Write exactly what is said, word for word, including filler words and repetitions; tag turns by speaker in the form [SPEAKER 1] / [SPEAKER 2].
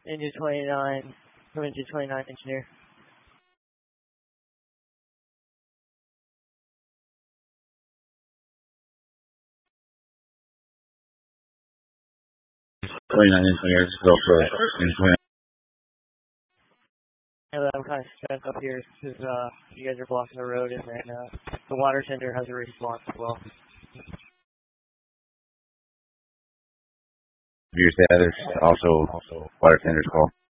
[SPEAKER 1] Engine twenty-nine, engine twenty-nine, engineer.
[SPEAKER 2] twenty-nine engineer, just go for engine twenty-nine.
[SPEAKER 1] Yeah, I'm kind of stuck up here because uh, you guys are blocking the road, and then uh, the water tender has a response as well.
[SPEAKER 2] Your status, also, also water tender's call.